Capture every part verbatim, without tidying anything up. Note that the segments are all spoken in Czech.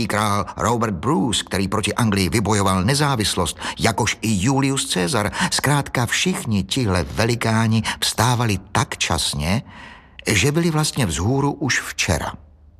britský král Robert Bruce, který proti Anglii vybojoval nezávislost, jakož i Julius Caesar. Zkrátka všichni tihle velikáni vstávali tak časně, že byli vlastně vzhůru už včera.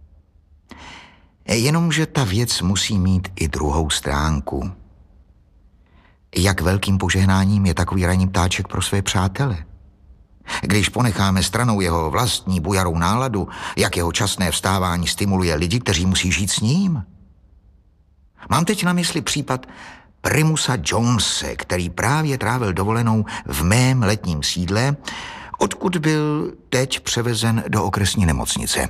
Jenomže ta věc musí mít i druhou stránku. Jak velkým požehnáním je takový ranní ptáček pro své přátele? Když ponecháme stranou jeho vlastní bujarou náladu, jak jeho časné vstávání stimuluje lidi, kteří musí žít s ním? Mám teď na mysli případ Primusa Jonese, který právě trávil dovolenou v mém letním sídle, odkud byl teď převezen do okresní nemocnice.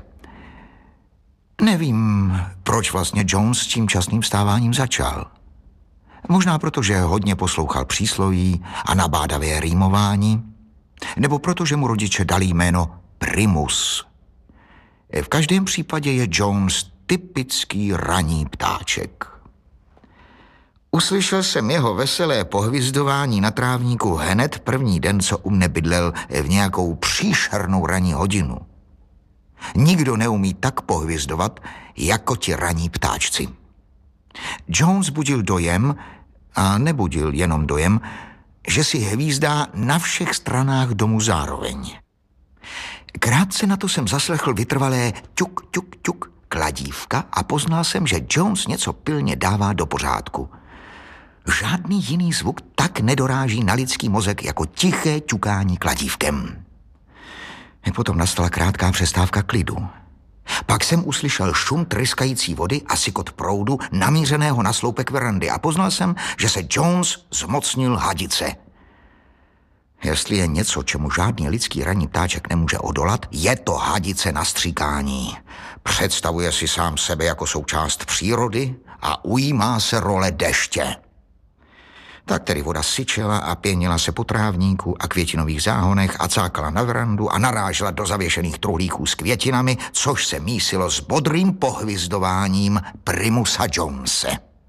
Nevím, proč vlastně Jones s tím časným vstáváním začal. Možná proto, že hodně poslouchal přísloví a nabádavé rýmování, nebo proto, že mu rodiče dali jméno Primus. V každém případě je Jones typický ranní ptáček. Uslyšel jsem jeho veselé pohvizdování na trávníku hned první den, co u mne bydlel v nějakou příšernou ranní hodinu. Nikdo neumí tak pohvizdovat, jako ti ranní ptáčci. Jones budil dojem, a nebudil jenom dojem, že si hvízdá na všech stranách domu zároveň. Krátce na to jsem zaslechl vytrvalé ťuk, ťuk, ťuk kladívka a poznal jsem, že Jones něco pilně dává do pořádku. Žádný jiný zvuk tak nedoráží na lidský mozek jako tiché ťukání kladívkem. Potom nastala krátká přestávka klidu. Pak jsem uslyšel šum tryskající vody a sykot proudu namířeného na sloupek verandy a poznal jsem, že se Jones zmocnil hadice. Jestli je něco, čemu žádný lidský ranní ptáček nemůže odolat, je to hadice na stříkání. Představuje si sám sebe jako součást přírody a ujímá se role deště. Tak tedy voda syčela a pěnila se po trávníku a květinových záhonech a cákala na verandu a narážela do zavěšených truhlíků s květinami, což se mísilo s bodrým pohvizdováním Primusa Jonese.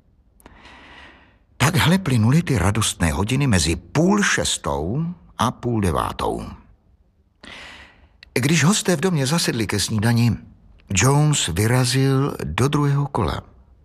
Takhle plynuly ty radostné hodiny mezi půl šestou a půl devátou. Když hosté v domě zasedli ke snídani, Jones vyrazil do druhého kola.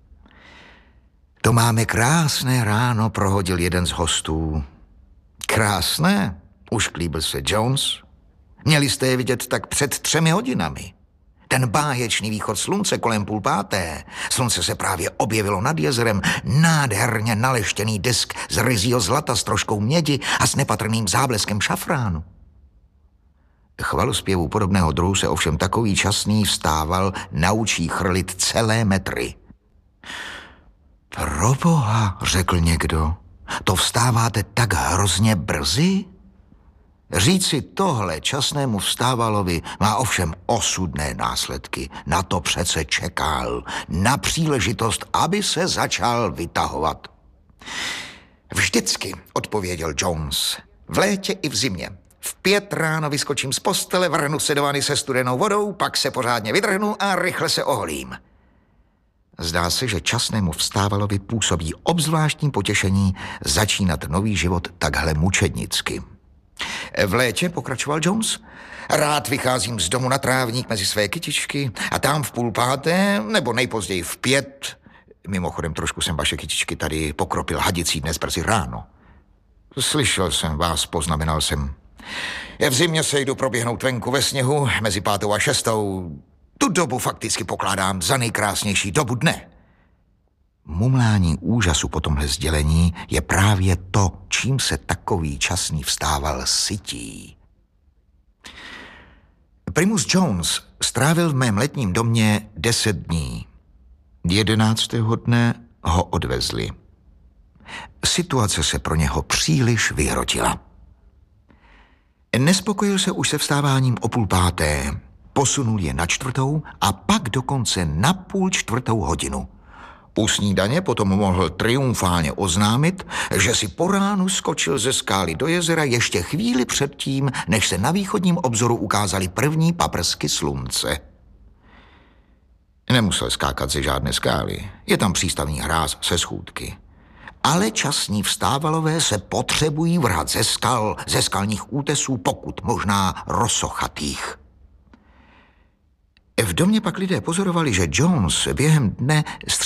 To máme krásné ráno, prohodil jeden z hostů. Krásné? Ušklíbil se Jones. Měli jste je vidět tak před třemi hodinami. Ten báječný východ slunce kolem půl páté. Slunce se právě objevilo nad jezerem, nádherně naleštěný disk z ryzího zlata s troškou mědi a s nepatrným zábleskem šafránu. Chvalospěvů podobného druhu se ovšem takový časný vstával naučí chrlit celé metry. Proboha, řekl někdo, to vstáváte tak hrozně brzy? Říci tohle časnému vstávalovi má ovšem osudné následky. Na to přece čekal, na příležitost, aby se začal vytahovat. Vždycky, odpověděl Jones, v létě i v zimě. V pět ráno vyskočím z postele, vrhnu se do vany se studenou vodou, pak se pořádně vydrhnu a rychle se oholím. Zdá se, že časnému vstávalovi působí obzvláštní potěšení začínat nový život takhle mučednicky. V létě, pokračoval Jones, rád vycházím z domu na trávník mezi své kytičky a tam v půl páté, nebo nejpozději v pět, mimochodem trošku jsem vaše kytičky tady pokropil hadicí dnes brzy ráno. Slyšel jsem vás, poznamenal jsem. V zimě se jdu proběhnout venku ve sněhu mezi pátou a šestou. Tu dobu fakticky pokládám za nejkrásnější dobu dne. Mumlání úžasu po tomhle sdělení je právě to, čím se takový časný vstával sytí. Primus Jones strávil v mém letním domě deset dní. Jedenáctého dne ho odvezli. Situace se pro něho příliš vyhrotila. Nespokojil se už se vstáváním o půl páté. Posunul je na čtvrtou a pak dokonce na půl čtvrtou hodinu. U snídaně potom mohl triumfálně oznámit, že si po ránu skočil ze skály do jezera ještě chvíli předtím, než se na východním obzoru ukázaly první paprsky slunce. Nemusel skákat ze žádné skály, je tam přístavní hráz se schůdky. Ale časní vstávalové se potřebují vrhat ze skal, ze skalních útesů, pokud možná rozsochatých. V domě pak lidé pozorovali, že Jones během dne